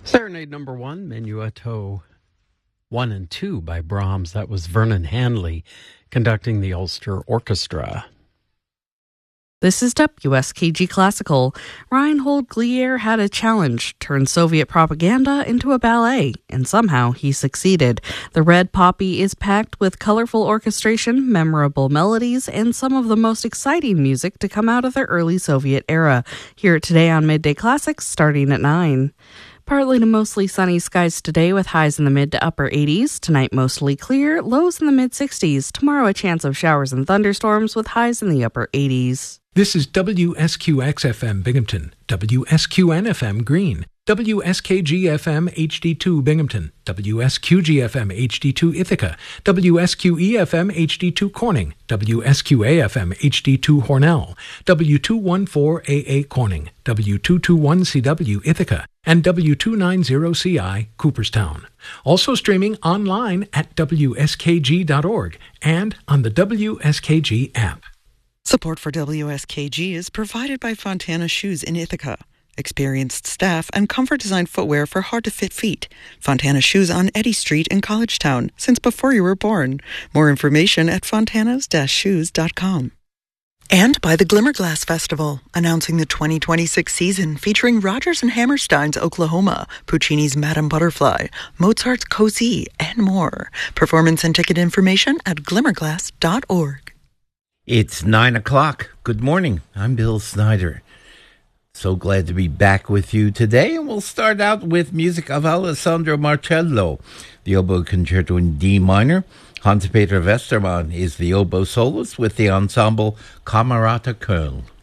Serenade number 1, Menuetto 1 and 2 by Brahms. That was Vernon Hanley conducting the Ulster Orchestra. This is WSKG Classical. Reinhold Glier had a challenge, turn Soviet propaganda into a ballet, and somehow he succeeded. The Red Poppy is packed with colorful orchestration, memorable melodies, and some of the most exciting music to come out of the early Soviet era. Hear it today on Midday Classics, starting at 9. Partly to mostly sunny skies today with highs in the mid to upper 80s. Tonight mostly clear, lows in the mid 60s. Tomorrow a chance of showers and thunderstorms with highs in the upper 80s. This is WSQX-FM Binghamton, WSQN-FM Green, WSKG-FM HD2 Binghamton, WSQG-FM HD2 Ithaca, WSQE-FM HD2 Corning, WSQA-FM HD2 Hornell, W214AA Corning, W221CW Ithaca, and W290CI Cooperstown. Also streaming online at WSKG.org and on the WSKG app. Support for WSKG is provided by Fontana Shoes in Ithaca. Experienced staff and comfort-designed footwear for hard-to-fit feet. Fontana Shoes on Eddy Street in Collegetown, since before you were born. More information at fontanas-shoes.com. And by the Glimmerglass Festival, announcing the 2026 season featuring Rodgers and Hammerstein's Oklahoma, Puccini's Madame Butterfly, Mozart's Così, and more. Performance and ticket information at glimmerglass.org. It's 9 o'clock. Good morning. I'm Bill Snyder. So glad to be back with you today, and we'll start out with music of Alessandro Marcello, the oboe concerto in D minor. Hans-Peter Westermann is the oboe soloist with the ensemble Camerata Köln.